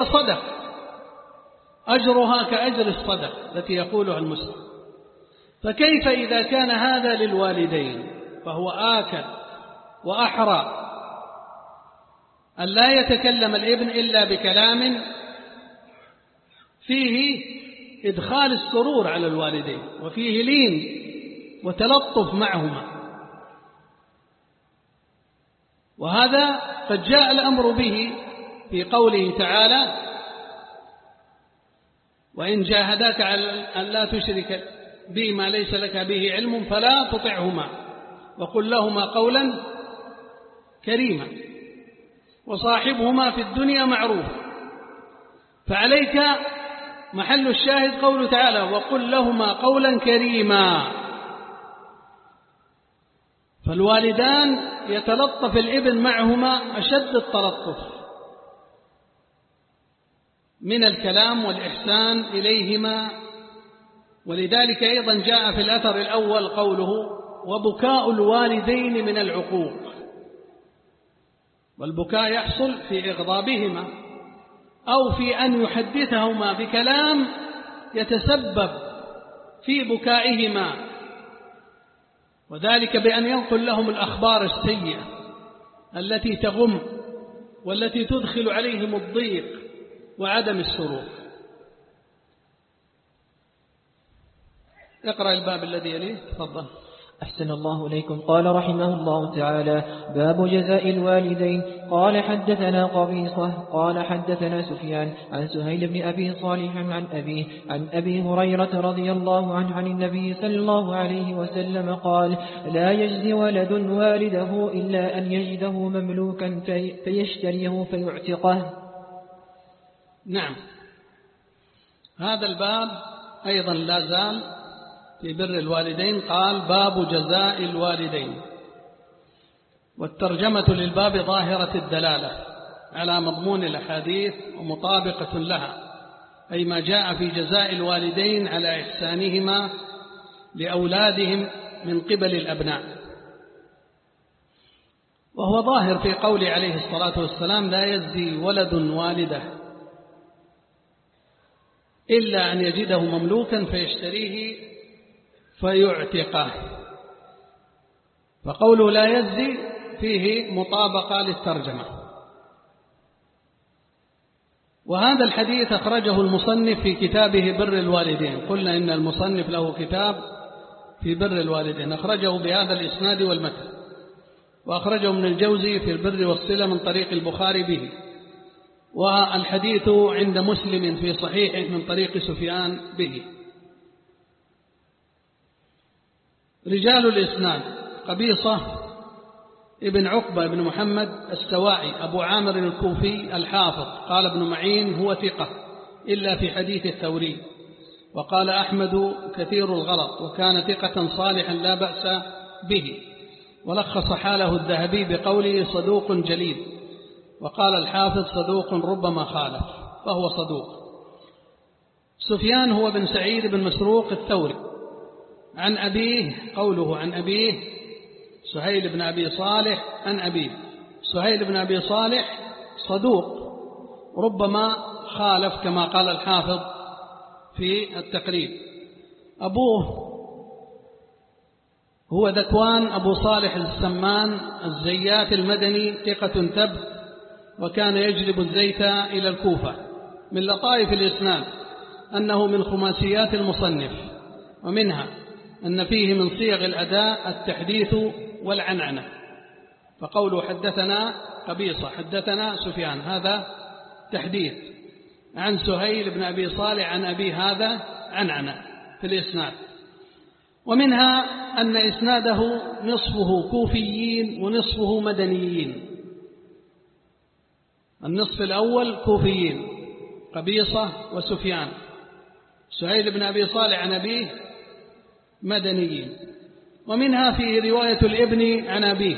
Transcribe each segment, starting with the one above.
صدق أجرها كأجر الصدق التي يقولها المسلم، فكيف إذا كان هذا للوالدين فهو آكل وأحرى أن لا يتكلم الابن إلا بكلام فيه إدخال السرور على الوالدين وفيه لين وتلطف معهما. وهذا قد جاء الأمر به في قوله تعالى: وإن جاهداك على أن لا تشرك بي ما ليس لك به علم فلا تطعهما وقل لهما قولا كريما وصاحبهما في الدنيا معروفا. فعليك محل الشاهد قوله تعالى: وقل لهما قولا كريما. فالوالدان يتلطف الابن معهما أشد التلطف من الكلام والإحسان إليهما. ولذلك أيضا جاء في الأثر الأول قوله: وبكاء الوالدين من العقوق. والبكاء يحصل في إغضابهما أو في أن يحدثهما بكلام يتسبب في بكائهما، وذلك بأن ينقل لهم الأخبار السيئة التي تغم والتي تدخل عليهم الضيق وعدم السرور. اقرأ الباب الذي يليه، تفضل. أحسن الله إليكم. قال رحمه الله تعالى: باب جزاء الوالدين. قال حدثنا قبيصة قال حدثنا سفيان عن سهيل بن أبي صالح عن أبي هريرة رضي الله عنه عن النبي صلى الله عليه وسلم قال: لا يجزي ولد والده إلا أن يجده مملوكا فيشتريه فيعتقه. نعم، هذا الباب أيضا لا زال في بر الوالدين. قال: باب جزاء الوالدين. والترجمة للباب ظاهرة الدلالة على مضمون الأحاديث ومطابقة لها، أي ما جاء في جزاء الوالدين على إحسانهما لأولادهم من قبل الأبناء. وهو ظاهر في قول عليه الصلاة والسلام: لا يجزي ولد والده إلا أن يجده مملوكا فيشتريه فيعتقه. فقوله لا يجزي فيه مطابقة للترجمة. وهذا الحديث أخرجه المصنف في كتابه بر الوالدين. قلنا إن المصنف له كتاب في بر الوالدين أخرجه بهذا الإسناد والمتن، وأخرجه ابن الجوزي في البر والصلة من طريق البخاري به، والحديث عند مسلم في صحيحه من طريق سفيان به. رجال الإسناد: قبيصة ابن عقبة بن محمد السواعي أبو عامر الكوفي الحافظ. قال ابن معين: هو ثقة إلا في حديث الثوري. وقال أحمد: كثير الغلط، وكان ثقة صالحا لا بأس به. ولخص حاله الذهبي بقوله: صدوق جليل. وقال الحافظ: صدوق ربما خالف، فهو صدوق. سفيان هو بن سعيد بن مسروق الثوري عن أبيه. قوله عن أبيه: سهيل بن أبي صالح عن أبيه. سهيل بن أبي صالح صدوق ربما خالف كما قال الحافظ في التقريب. أبوه هو ذكوان أبو صالح السمان الزيات المدني، ثقة ثبت، وكان يجلب الزيت إلى الكوفة. من لطائف الإسناد أنه من خماسيات المصنف، ومنها أن فيه من صيغ الأداء التحديث والعنعنة. فقوله حدثنا قبيصة حدثنا سفيان هذا تحديث، عن سهيل بن أبي صالح عن أبي هذا عنعنة في الإسناد. ومنها أن إسناده نصفه كوفيين ونصفه مدنيين. النصف الأول كوفيين قبيصة وسفيان، سهيل بن أبي صالح عن أبيه مدنيين. ومنها في رواية الابن عن أبيه،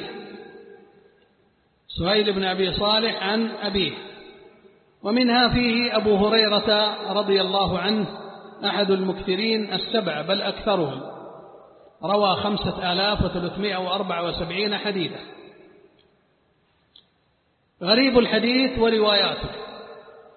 سهيل بن أبي صالح عن أبيه. ومنها فيه أبو هريرة رضي الله عنه أحد المكثرين السبع بل أكثرهم، روى 5374 حديثا. غريب الحديث ورواياته: